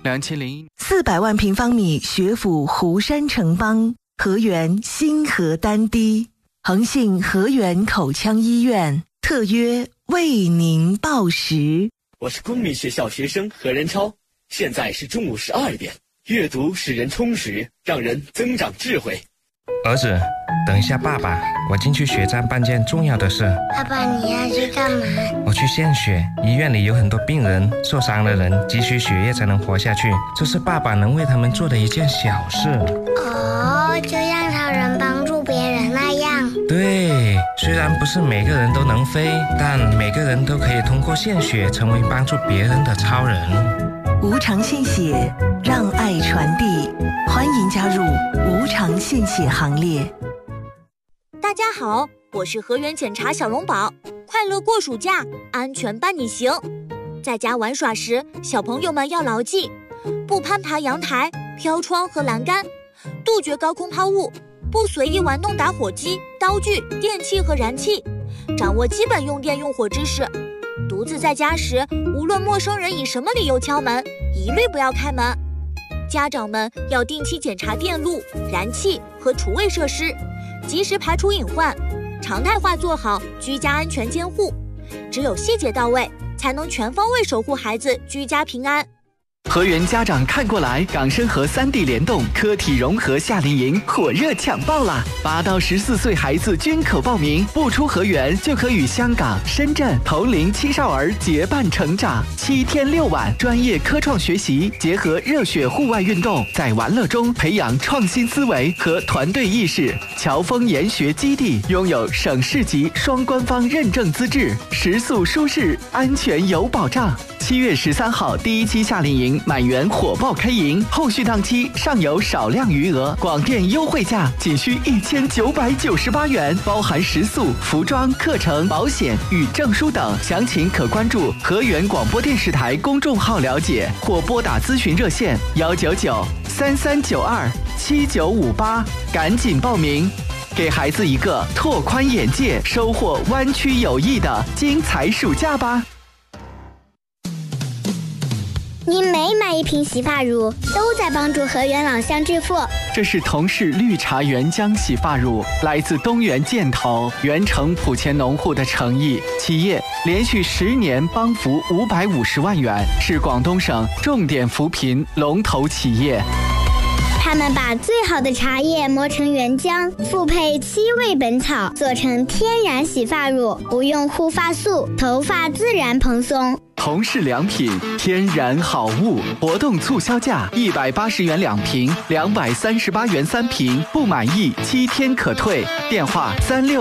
2001，400万平方米学府湖山城邦，河源新河丹堤，恒信河源口腔医院特约为您报时。 我是公民学校学生何仁超，现在是中午12点。阅读使人充实，让人增长智慧。 儿子，等一下爸爸，我进去血站办件重要的事。 爸爸，你要去干嘛？ 我去献血，医院里有很多病人，受伤的人急需血液才能活下去，这是爸爸能为他们做的一件小事。 哦，就像超人帮助别人那样。 对，虽然不是每个人都能飞，但每个人都可以通过献血成为帮助别人的超人。 无偿献血，让爱传递，欢迎加入无偿献血行列。 大家好，我是河源检查小龙宝，快乐过暑假，安全伴你行。在家玩耍时，小朋友们要牢记：不攀爬阳台、飘窗和栏杆，杜绝高空抛物，不随意玩弄打火机、刀具、电器和燃气，掌握基本用电用火知识。独自在家时，无论陌生人以什么理由敲门，一律不要开门。家长们要定期检查电路、燃气和厨卫设施，及时排除隐患，常态化做好居家安全监护。只有细节到位，才能全方位守护孩子居家平安。 河源家长看过来，港深合3D 联动科体融合夏令营火热抢报啦！8到14岁孩子均可报名，不出河源就可与香港、深圳同龄青少儿结伴成长。7天6晚，专业科创学习，结合热血户外运动，在玩乐中培养创新思维和团队意识。侨丰研学基地拥有省市级双官方认证资质，食宿舒适，安全有保障。7月13号第1期夏令营满员火爆开营，后续档期尚有少量余额，广电优惠价仅需1998元，包含食宿、服装、课程、保险与证书等。详情可关注河源广播电视台公众号了解，或拨打咨询热线199-3392-7958，赶紧报名，给孩子一个拓宽眼界、收获湾区友谊的精彩暑假吧。 你每买一瓶洗发乳，都在帮助河源老乡致富。 这是同是绿茶原浆洗发乳，来自东源建投原城莆田农户的诚意。企业连续10年帮扶550万元，是广东省重点扶贫龙头企业。 他们把最好的茶叶磨成原浆，复配7味本草，做成天然洗发乳，不用护发素，头发自然蓬松。 同是良品，天然好物，活动促销价180元2瓶，238元3瓶，不满意7天可退。电话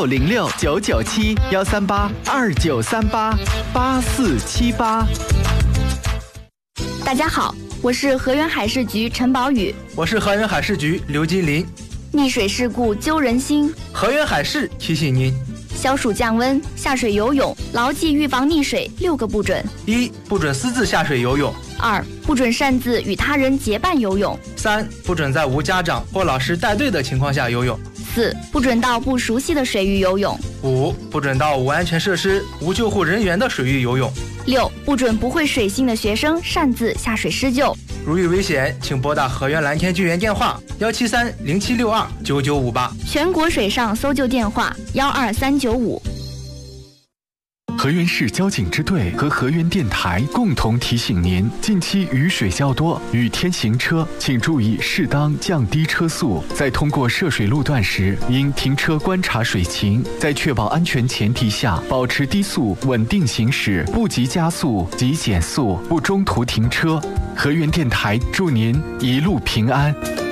3606-997-138-2938-8478。 大家好，我是河源海事局陈宝宇。 我是河源海事局刘金林。 溺水事故揪人心， 河源海事提醒您： 消暑降温，下水游泳，牢记预防溺水6个不准。 1. 不准私自下水游泳。 2. 不准擅自与他人结伴游泳。 3. 不准在无家长或老师带队的情况下游泳。 4. 不准到不熟悉的水域游泳。 5. 不准到无安全设施、无救护人员的水域游泳。 6. 不准不会水性的学生擅自下水施救。 如遇危险，请拨打河源蓝天救援电话173-0762-9958， 全国水上搜救电话12395。 河源市交警支队和河源电台共同提醒您：近期雨水较多，雨天行车请注意适当降低车速。在通过涉水路段时，应停车观察水情，在确保安全前提下，保持低速稳定行驶，不急加速、急减速，不中途停车。河源电台祝您一路平安。